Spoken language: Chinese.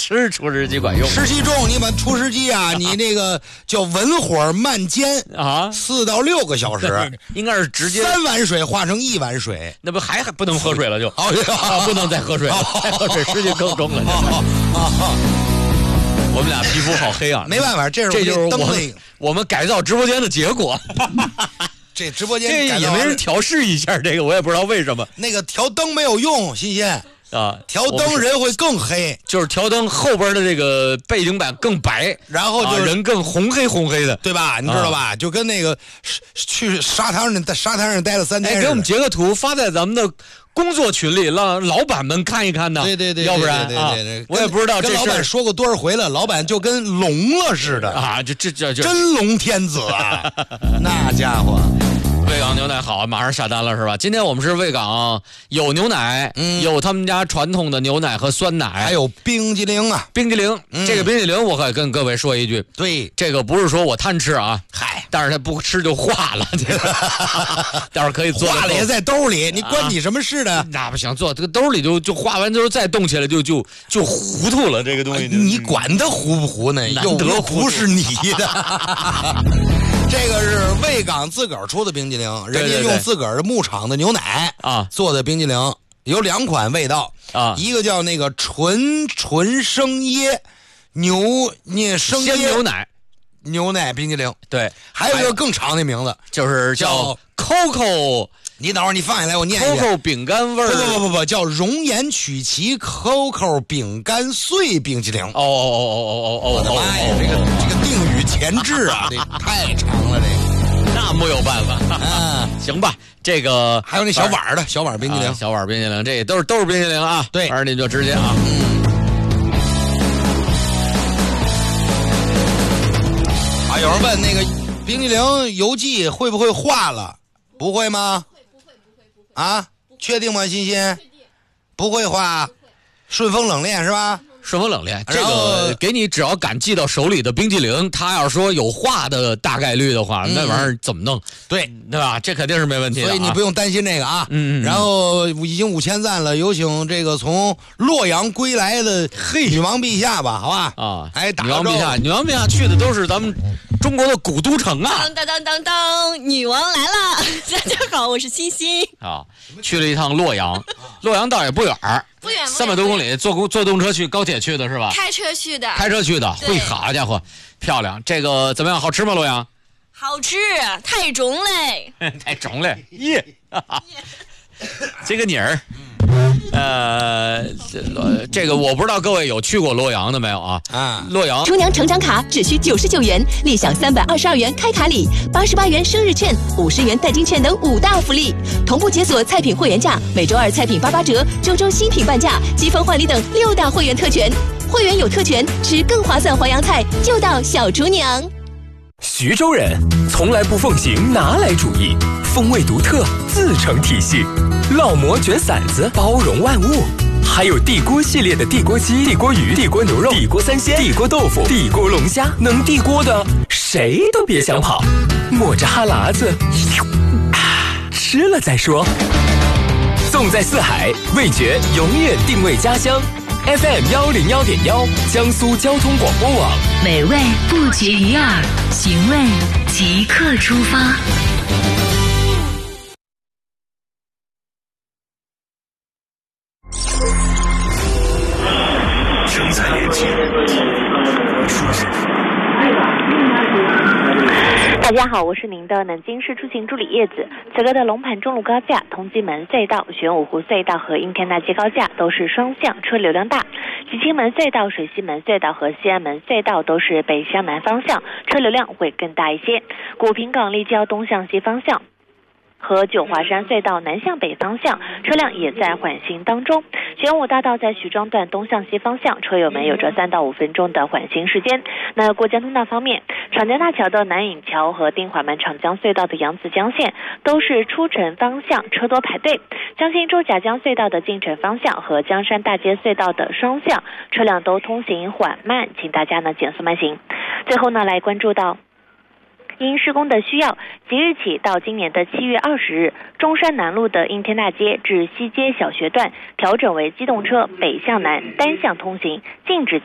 是除湿机管用。 湿气重，你把除湿机啊，你那个叫文火慢煎啊，4到6个小时， 应该是直接 3碗水化成1碗水， 那不还不能喝水了就？不能再喝水了，再喝水湿气更重了。我们俩皮肤好黑啊， 没办法，这就是我们改造直播间的结果。 这直播间这也没人调试一下，这个我也不知道为什么。 那个调灯没有用，新鲜啊，调灯人会更黑， 就是调灯后边的这个背景板更白， 然后就人更红黑的， 对吧？你知道吧？就跟那个去沙滩上待了3天。 给我们截个图发在咱们的工作群里，让老板们看一看呢。 对， 要不然我也不知道这事。 跟老板说过多少回了，老板就跟聋了似的啊！这真龙天子啊，那家伙。 卫岗牛奶好，马上下单了是吧？今天我们是卫岗有牛奶，有他们家传统的牛奶和酸奶，还有冰激凌啊， 冰激凌。这个冰激凌我可跟各位说一句， 对， 这个不是说我贪吃啊，但是他不吃就化了，这个待会儿可以做。 化了也在兜里，你关你什么事呢？ 那不行，做这个兜里就化完之后再冻起来就糊涂了，这个东西。 你管它糊不糊呢？又不是你的。这个是卫岗自个儿出的冰激凌，人家用自个儿牧场的牛奶啊做的冰激凌，有2款味道啊，一个叫那个纯生椰生椰牛奶冰激凌，对，还有一个更长的名字， 就是叫 Coco。 你等会儿你放下来，我念一遍。 Coco 饼干味儿， 不，叫熔岩曲奇 Coco 饼干碎冰淇淋。我的妈呀，这个定语前置啊，这太长了，这个那没有办法啊。行吧，这个还有那小碗冰淇淋， 小碗冰淇淋，这都是冰淇淋啊。对，反正你就直接啊。 有人问那个冰淇淋邮寄会不会化了？不会吗？啊，确定吗？欣欣，不会化，顺丰冷链是吧？ 顺丰冷链，这个给你只要敢寄到手里的冰激凌，他要说有化的大概率的话，那玩意儿怎么弄？对吧？这肯定是没问题的， 所以你不用担心这个啊。然后已经5000赞了，有请这个从洛阳归来的女王陛下吧，好吧？啊， 女王陛下去的都是咱们中国的古都城啊！ 当，女王来了！大家好，我是欣欣啊，去了一趟洛阳，洛阳倒也不远，300多公里，坐动车去，高铁去的是吧？ 开车去的。 嘿，好家伙，漂亮！这个怎么样？好吃吗？洛阳？ 好吃，太重嘞！ 太重嘞！耶！这个妮儿。这个我不知道各位有去过洛阳的没有啊？洛阳厨娘成长卡只需99元，立享322元开卡礼，88元生日券，50元代金券等5大福利，同步解锁菜品会员价，每周2菜品88折，周周新品半价，积分换礼等6大会员特权。会员有特权，吃更划算淮扬菜就到小厨娘。 徐州人从来不奉行拿来主义，风味独特，自成体系。烙馍卷馓子，包容万物。还有地锅系列的地锅鸡、地锅鱼、地锅牛肉、地锅三鲜、地锅豆腐、地锅龙虾，能地锅的谁都别想跑。抹着哈喇子，吃了再说。纵在四海，味觉永远定位家乡。FM 101.1，江苏交通广播网。 美味不绝于耳，寻味即刻出发。 正在连接，说是。 大家好，我是您的南京市出行助理叶子。此刻的龙盘中路高架、通济门隧道、玄武湖隧道和应天大街高架都是双向，车流量大。集清门隧道、水西门隧道和西安门隧道都是北向南方向，车流量会更大一些。古平港立交东向西方向和九华山隧道南向北方向车辆也在缓行当中。玄武大道在徐庄段东向西方向，车友们有着3到5分钟的缓行时间。那过江通道方面，长江大桥的南引桥和丁华门长江隧道的扬子江线都是出城方向车多排队。江心洲甲江隧道的进城方向和江山大街隧道的双向车辆都通行缓慢，请大家减速慢行。最后来关注到因施工的需要，即日起到今年的7月20日，中山南路的应天大街至西街小学段调整为机动车北向南单向通行，禁止